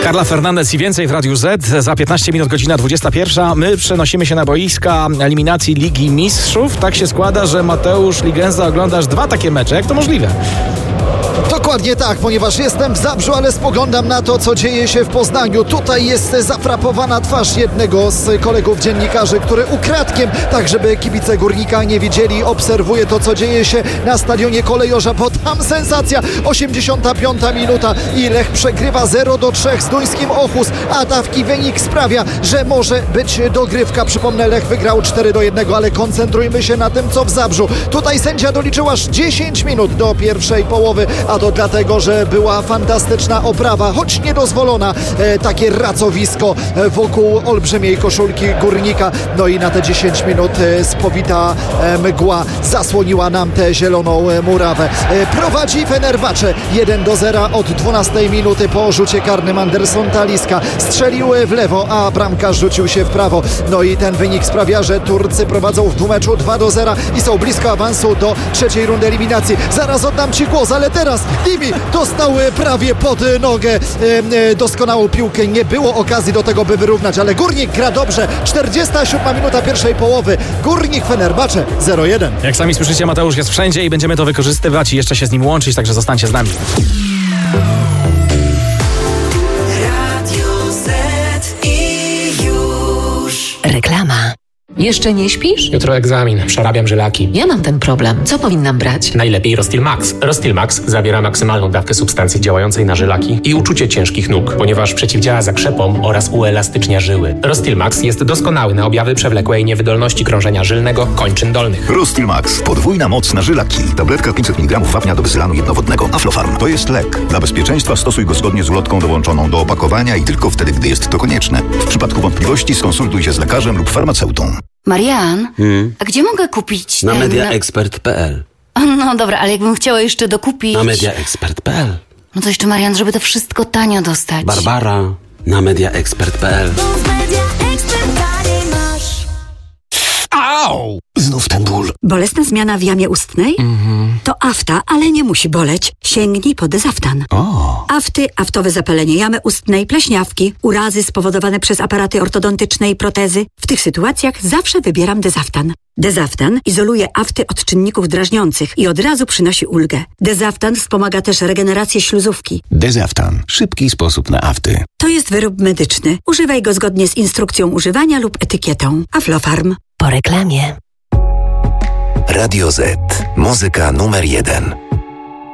Carla Fernandez i więcej w Radiu Z. Za 15 minut godzina 21. My przenosimy się na boiska eliminacji Ligi Mistrzów. Tak się składa, że Mateusz Ligenza oglądasz dwa takie mecze. Jak to możliwe? Dokładnie tak, ponieważ jestem w Zabrzu, ale spoglądam na to, co dzieje się w Poznaniu. Tutaj jest zafrapowana twarz jednego z kolegów dziennikarzy, który ukradkiem, tak żeby kibice Górnika nie widzieli, obserwuje to, co dzieje się na stadionie Kolejorza, bo tam sensacja. 85 minuta i Lech przegrywa 0-3 z duńskim Ochus, a taki wynik sprawia, że może być dogrywka. Przypomnę, Lech wygrał 4-1, ale koncentrujmy się na tym, co w Zabrzu. Tutaj sędzia doliczył aż 10 minut do pierwszej połowy, a to dlatego, że była fantastyczna oprawa, choć niedozwolona, takie racowisko wokół olbrzymiej koszulki Górnika. No i na te 10 minut spowita mgła zasłoniła nam tę zieloną murawę. Prowadzi Fenerbahce 1-0 od 12 minuty po rzucie karnym. Anderson Talisca strzelił w lewo, a bramkarz rzucił się w prawo. No i ten wynik sprawia, że Turcy prowadzą w dwumeczu 2-0 i są blisko awansu do trzeciej rundy eliminacji. Zaraz oddam Ci głos, ale teraz Dimi dostał prawie pod nogę doskonałą piłkę. Nie było okazji do tego, by wyrównać, ale Górnik gra dobrze. 47 minuta pierwszej połowy. Górnik Fenerbahce 0-1. Jak sami słyszycie, Mateusz jest wszędzie i będziemy to wykorzystywać i jeszcze się z nim łączyć, także zostańcie z nami. Reklama. Jeszcze nie śpisz? Jutro egzamin, przerabiam żylaki. Ja mam ten problem. Co powinnam brać? Najlepiej Rostil Max. Rostil Max zawiera maksymalną dawkę substancji działającej na żylaki i uczucie ciężkich nóg, ponieważ przeciwdziała zakrzepom oraz uelastycznia żyły. Rostil Max jest doskonały na objawy przewlekłej niewydolności krążenia żylnego kończyn dolnych. Rostil Max. Podwójna moc na żylaki. Tabletka 500 mg wapnia do bezylanu jednowodnego. Aflofarm. To jest lek. Dla bezpieczeństwa stosuj go zgodnie z ulotką dołączoną do opakowania i tylko wtedy, gdy jest to konieczne. W przypadku wątpliwości skonsultuj się z lekarzem lub farmaceutą. Marian, a gdzie mogę kupić Na ten... mediaexpert.pl. No dobra, ale jakbym chciała jeszcze dokupić... Na mediaexpert.pl. No to jeszcze, Marian, żeby to wszystko tanio dostać. Barbara. Na mediaexpert.pl. Au! Znów ten ból. Bolesna zmiana w jamie ustnej? To afta, ale nie musi boleć. Sięgnij po Dezaftan. Afty, aftowe zapalenie jamy ustnej, pleśniawki, urazy spowodowane przez aparaty ortodontyczne i protezy. W tych sytuacjach zawsze wybieram Dezaftan. Dezaftan izoluje afty od czynników drażniących i od razu przynosi ulgę. Dezaftan wspomaga też regenerację śluzówki. Dezaftan. Szybki sposób na afty. To jest wyrób medyczny. Używaj go zgodnie z instrukcją używania lub etykietą. Aflofarm. Po reklamie. Radio Z. Muzyka numer 1.